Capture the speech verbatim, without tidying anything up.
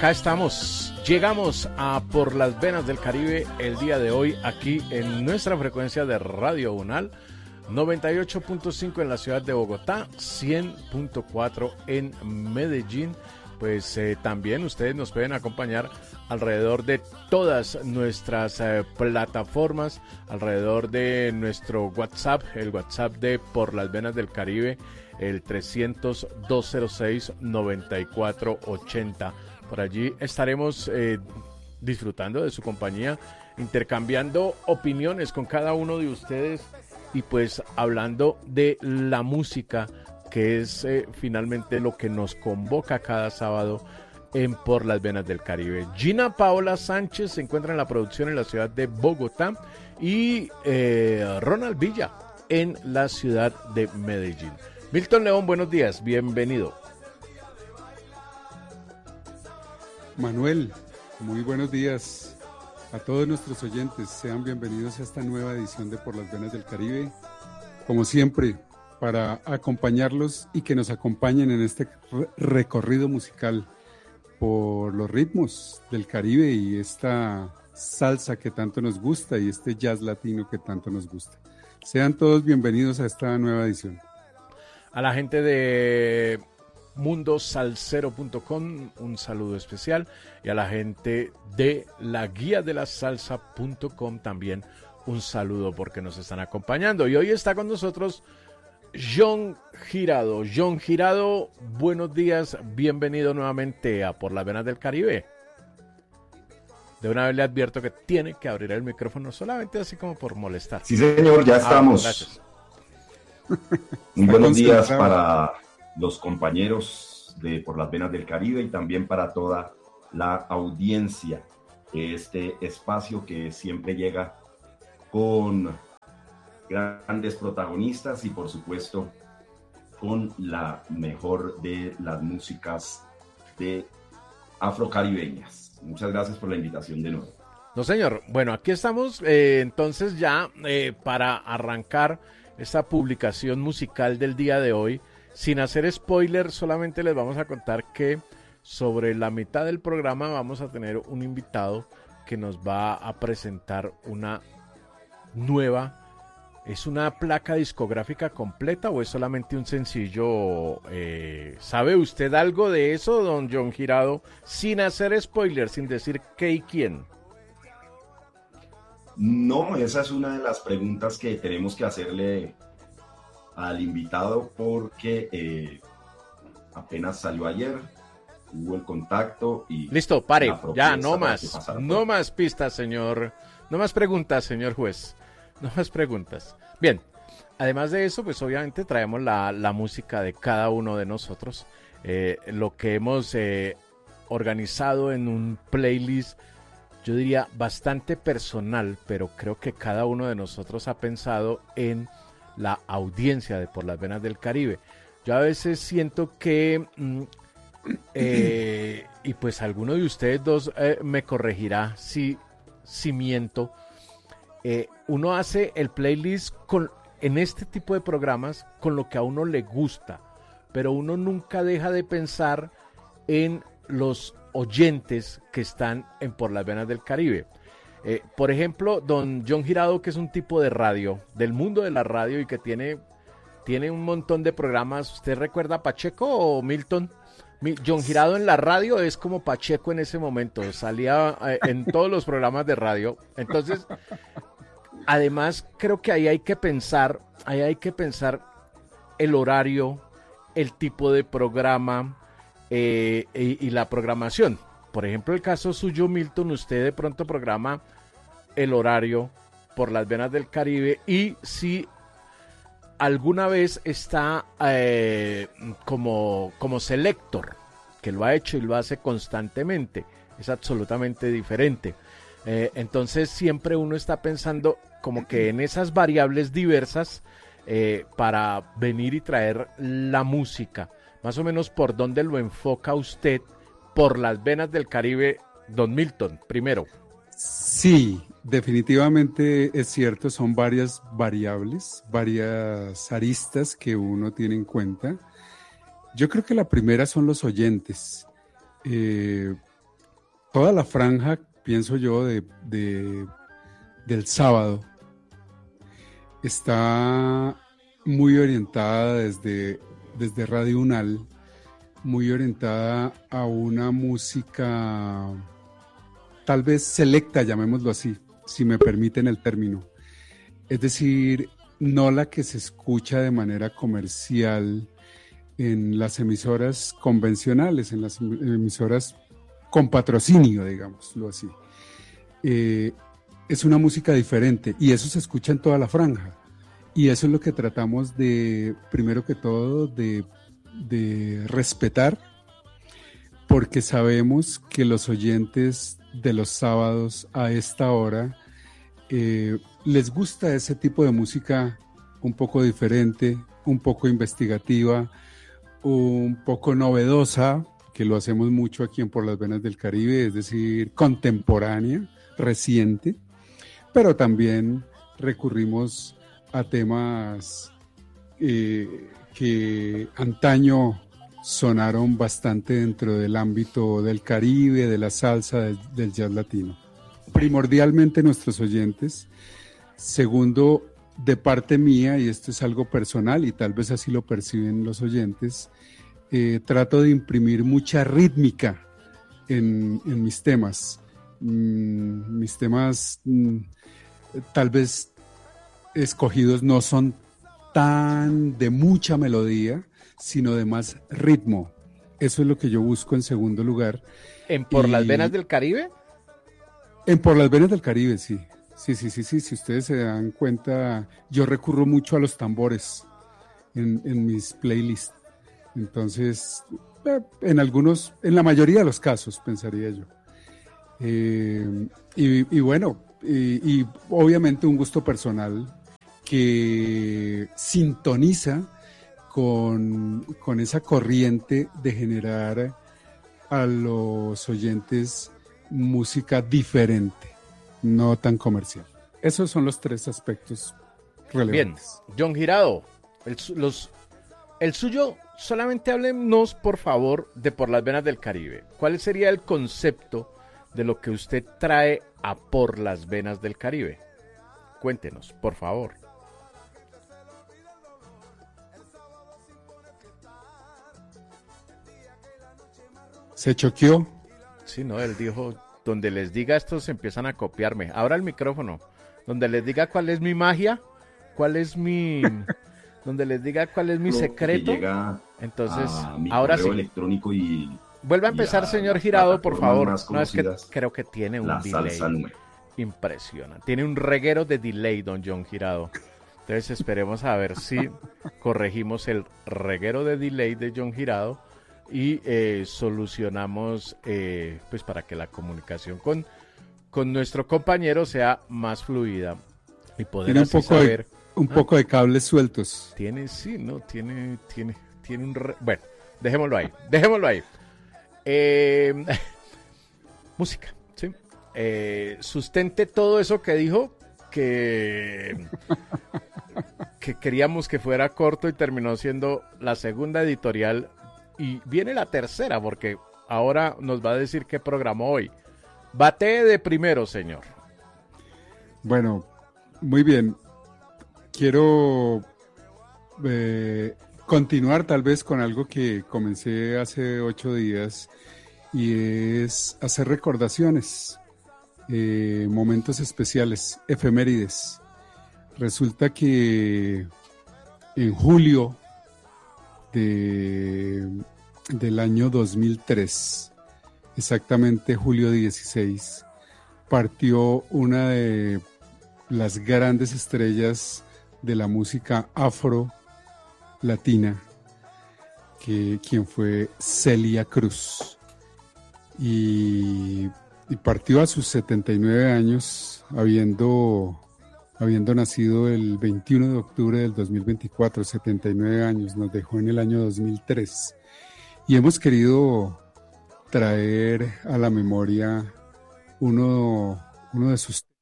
acá estamos. Llegamos a Por las Venas del Caribe el día de hoy aquí en nuestra frecuencia de Radio Unal, noventa y ocho punto cinco en la ciudad de Bogotá, cien punto cuatro en Medellín. Pues eh, también ustedes nos pueden acompañar alrededor de todas nuestras eh, plataformas, alrededor de nuestro WhatsApp, el WhatsApp de Por las Venas del Caribe, el trescientos, doscientos seis, noventa y cuatro ochenta. Por allí estaremos eh, disfrutando de su compañía, intercambiando opiniones con cada uno de ustedes y pues hablando de la música, que es eh, finalmente lo que nos convoca cada sábado en Por las Venas del Caribe. Gina Paola Sánchez se encuentra en la producción en la ciudad de Bogotá y eh, Ronald Villa en la ciudad de Medellín. Milton León, buenos días, bienvenido. Manuel, muy buenos días a todos nuestros oyentes. Sean bienvenidos a esta nueva edición de Por las Venas del Caribe. Como siempre, para acompañarlos y que nos acompañen en este re- recorrido musical por los ritmos del Caribe y esta salsa que tanto nos gusta y este jazz latino que tanto nos gusta. Sean todos bienvenidos a esta nueva edición. A la gente de mundo salsero punto com un saludo especial y a la gente de la guía de la salsa punto com también un saludo porque nos están acompañando. Y hoy está con nosotros John Girado. John Girado, buenos días, bienvenido nuevamente a Por las Venas del Caribe. De una vez le advierto que tiene que abrir el micrófono solamente así como por molestar. Sí, señor, ya estamos. Ah, gracias. Muy buenos días para los compañeros de Por las Venas del Caribe y también para toda la audiencia de este espacio que siempre llega con grandes protagonistas y por supuesto con la mejor de las músicas de afrocaribeñas. Muchas gracias por la invitación de nuevo. No, señor. Bueno, aquí estamos eh, entonces ya eh, para arrancar esta publicación musical del día de hoy. Sin hacer spoiler, solamente les vamos a contar que sobre la mitad del programa vamos a tener un invitado que nos va a presentar una nueva. ¿Es una placa discográfica completa o es solamente un sencillo? Eh, ¿Sabe usted algo de eso, don John Girado? Sin hacer spoiler, sin decir qué y quién. No, esa es una de las preguntas que tenemos que hacerle al invitado porque eh, apenas salió ayer, hubo el contacto y... Listo, pare, ya, no más, no más pistas, señor, no más preguntas, señor juez, no más preguntas. Bien, además de eso, pues obviamente traemos la, la música de cada uno de nosotros, eh, lo que hemos eh, organizado en un playlist, yo diría bastante personal, pero creo que cada uno de nosotros ha pensado en la audiencia de Por las Venas del Caribe. Yo a veces siento que, mm, eh, y pues alguno de ustedes dos eh, me corregirá si, si miento, eh, uno hace el playlist con, en este tipo de programas con lo que a uno le gusta, pero uno nunca deja de pensar en los oyentes que están en Por las Venas del Caribe. Eh, por ejemplo, don John Girado, que es un tipo de radio, del mundo de la radio y que tiene, tiene un montón de programas. ¿Usted recuerda a Pacheco o Milton? Mi, John Girado en la radio es como Pacheco en ese momento, salía eh, en todos los programas de radio. Entonces, además, creo que ahí hay que pensar, ahí hay que pensar el horario, el tipo de programa eh, y, y la programación. Por ejemplo, el caso suyo, Milton, usted de pronto programa el horario Por las Venas del Caribe y si alguna vez está eh, como, como selector, que lo ha hecho y lo hace constantemente, es absolutamente diferente. Eh, entonces siempre uno está pensando como que en esas variables diversas eh, para venir y traer la música. Más o menos por dónde lo enfoca usted Por las Venas del Caribe, don Milton, primero. Sí, definitivamente es cierto, son varias variables, varias aristas que uno tiene en cuenta. Yo creo que la primera son los oyentes. Eh, toda la franja, pienso yo, de, de, del sábado está muy orientada desde, desde Radio Unal, muy orientada a una música tal vez selecta, llamémoslo así, si me permiten el término. Es decir, no la que se escucha de manera comercial en las emisoras convencionales, en las emisoras con patrocinio, digámoslo así. Eh, es una música diferente y eso se escucha en toda la franja. Y eso es lo que tratamos de, primero que todo, de, de respetar, porque sabemos que los oyentes de los sábados a esta hora eh, les gusta ese tipo de música un poco diferente, un poco investigativa, un poco novedosa, que lo hacemos mucho aquí en Por las Venas del Caribe, es decir, contemporánea, reciente, pero también recurrimos a temas eh, que antaño sonaron bastante dentro del ámbito del Caribe, de la salsa, del, del jazz latino. Primordialmente nuestros oyentes. Segundo, de parte mía, y esto es algo personal y tal vez así lo perciben los oyentes, eh, trato de imprimir mucha rítmica en, en mis temas. Mm, mis temas mm, tal vez escogidos no son tan de mucha melodía, sino de más ritmo. Eso es lo que yo busco en segundo lugar. ¿En Por y... las Venas del Caribe? En Por las Venas del Caribe, sí. Sí, sí, sí, sí. Si ustedes se dan cuenta, yo recurro mucho a los tambores en, en mis playlists. Entonces, eh, en algunos, en la mayoría de los casos, pensaría yo. Eh, y, y bueno, y, y obviamente un gusto personal que sintoniza con, con esa corriente de generar a los oyentes música diferente, no tan comercial. Esos son los tres aspectos relevantes. Bien, John Girado, el, los, el suyo, solamente háblenos por favor de Por las Venas del Caribe. ¿Cuál sería el concepto de lo que usted trae a Por las Venas del Caribe? Cuéntenos, por favor. ¿Se choqueó? Sí, no, él dijo, donde les diga estos empiezan a copiarme. Abra el micrófono. Donde les diga cuál es mi magia, cuál es mi... donde les diga cuál es mi secreto. Entonces, ahora sí. Electrónico y, vuelva a empezar, señor Girado, por favor. No, es que creo que tiene un delay impresionante. Tiene un reguero de delay, don John Girado. Entonces esperemos a ver si corregimos el reguero de delay de John Girado y eh, solucionamos eh, pues para que la comunicación con, con nuestro compañero sea más fluida y poder tiene un así poco saber de, un ah, poco de cables sueltos. Tiene, sí, no, tiene, tiene, tiene un re... bueno, dejémoslo ahí, dejémoslo ahí. Eh, música, sí. Eh, sustente todo eso que dijo, que que queríamos que fuera corto y terminó siendo la segunda editorial. Y viene la tercera, porque ahora nos va a decir qué programó hoy. Batee de primero, señor. Bueno, muy bien. Quiero eh, continuar tal vez con algo que comencé hace ocho días y es hacer recordaciones, eh, momentos especiales, efemérides. Resulta que en julio De, del año dos mil tres, exactamente julio dieciséis, partió una de las grandes estrellas de la música afro-latina, que, quien fue Celia Cruz. Y, y partió a sus setenta y nueve años, habiendo... habiendo nacido el veintiuno de octubre del dos mil veinticuatro, setenta y nueve años, nos dejó en el año dos mil tres. Y hemos querido traer a la memoria uno, uno de sus